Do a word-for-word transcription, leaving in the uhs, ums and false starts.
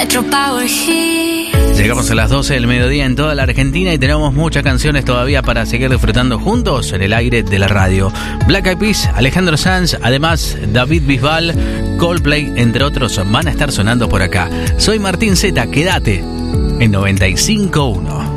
Llegamos a las doce del mediodía en toda la Argentina y tenemos muchas canciones todavía para seguir disfrutando juntos en el aire de la radio. Black Eyed Peas, Alejandro Sanz, además David Bisbal, Coldplay, entre otros, van a estar sonando por acá. Soy Martín Zeta, quédate en noventa y cinco punto uno.